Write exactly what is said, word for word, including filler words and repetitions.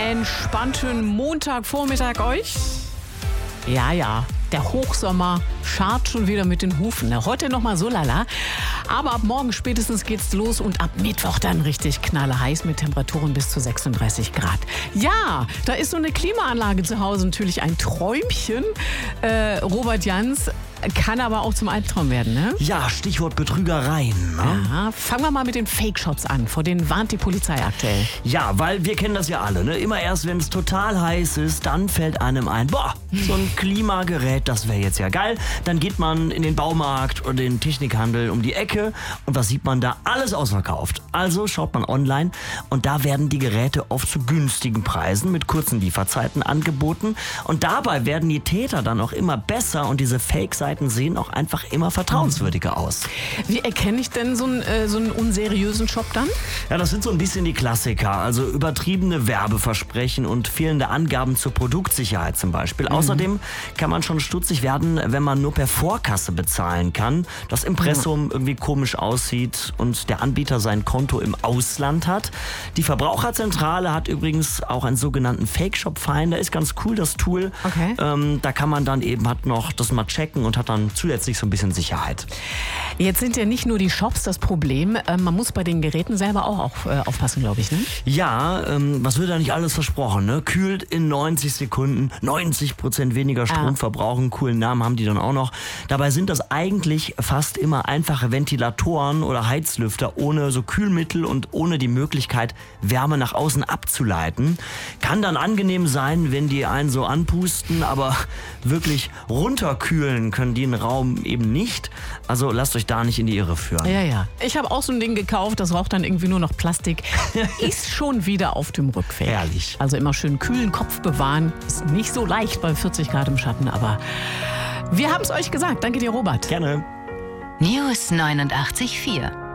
entspannten Montagvormittag euch. Ja, ja, der Hochsommer scharrt schon wieder mit den Hufen. Heute noch mal so lala, aber ab morgen spätestens geht's los und ab Mittwoch dann richtig knallheiß mit Temperaturen bis zu sechsunddreißig Grad. Ja, da ist so eine Klimaanlage zu Hause natürlich ein Träumchen. Äh, Robert Jans, kann aber auch zum Albtraum werden, ne? Ja, Stichwort Betrügereien. Ne? Ja, fangen wir mal mit den Fake-Shops an. Vor denen warnt die Polizei aktuell. Ja, weil wir kennen das ja alle. Ne? Immer erst, wenn es total heiß ist, dann fällt einem ein, boah, so ein Klimagerät, das wäre jetzt ja geil. Dann geht man in den Baumarkt oder den Technikhandel um die Ecke und was sieht man da? Alles ausverkauft. Also schaut man online und da werden die Geräte oft zu günstigen Preisen mit kurzen Lieferzeiten angeboten. Und dabei werden die Täter dann auch immer besser und diese Fake-Seiten sehen auch einfach immer vertrauenswürdiger aus. Wie erkenne ich denn so einen, äh, so einen unseriösen Shop dann? Ja, das sind so ein bisschen die Klassiker. Also übertriebene Werbeversprechen und fehlende Angaben zur Produktsicherheit zum Beispiel. Mhm. Außerdem kann man schon stutzig werden, wenn man nur per Vorkasse bezahlen kann, das Impressum mhm. irgendwie komisch aussieht und der Anbieter sein Konto im Ausland hat. Die Verbraucherzentrale hat übrigens auch einen sogenannten Fake-Shop-Finder. Ist ganz cool, das Tool. Okay. Ähm, da kann man dann eben hat noch das mal checken und hat dann zusätzlich so ein bisschen Sicherheit. Jetzt sind ja nicht nur die Shops das Problem, äh, man muss bei den Geräten selber auch, auch äh, aufpassen, glaube ich, ne? Ja, ähm, was wird da nicht alles versprochen, ne? Kühlt in neunzig Sekunden, neunzig Prozent weniger Strom ah. verbrauchen, coolen Namen haben die dann auch noch. Dabei sind das eigentlich fast immer einfache Ventilatoren oder Heizlüfter ohne so Kühlmittel und ohne die Möglichkeit, Wärme nach außen abzuleiten. Kann dann angenehm sein, wenn die einen so anpusten, aber wirklich runterkühlen können die einen Raum eben nicht. Also lasst euch da nicht in die Irre führen. Ja, ja. Ich habe auch so ein Ding gekauft, das raucht dann irgendwie nur noch Plastik. Ist schon wieder auf dem Rückweg. Herrlich. Also immer schön kühlen Kopf bewahren. Ist nicht so leicht bei vierzig Grad im Schatten, aber wir haben es euch gesagt. Danke dir, Robert. Gerne. News neunundachtzig Komma vier